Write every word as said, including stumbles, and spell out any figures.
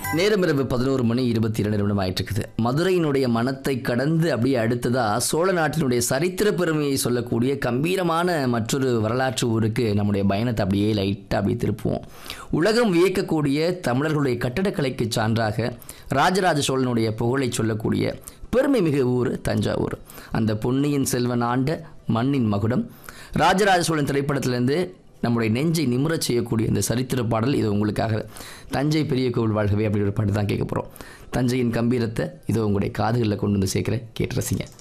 நேரம் இரவு பதினோரு மணி இருபத்தி இரண்டு நிமிடம் ஆயிட்டு இருக்குது. மதுரையினுடைய மனத்தை கடந்து அப்படியே அடுத்ததா சோழ நாட்டினுடைய சரித்திர பெருமையை சொல்லக்கூடிய கம்பீரமான மற்றொரு வரலாற்று ஊருக்கு நம்முடைய பயணத்தை அப்படியே லைட்டாக அப்படியே திருப்புவோம். உலகம் வியக்கக்கூடிய தமிழர்களுடைய கட்டடக்கலைக்கு சான்றாக ராஜராஜ சோழனுடைய புகழை சொல்லக்கூடிய பெருமை மிகு ஊர் தஞ்சாவூர். அந்த பொன்னியின் செல்வன் ஆண்ட மண்ணின் மகுடம் ராஜராஜ சோழன் திரைப்படத்திலேருந்து நம்முடைய நெஞ்சை நிமிரச் செய்யக்கூடிய இந்த சரித்திர பாடல் இது உங்களுக்காக. தஞ்சை பெரிய கோவில் வாழ்கவே அப்படி ஒரு பாட்டு தான் கேட்க போகிறோம். தஞ்சையின் கம்பீரத்தை இதோ உங்களுடைய காதுகளில் கொண்டு வந்து சேர்க்குற கேட்டு ரசிங்க.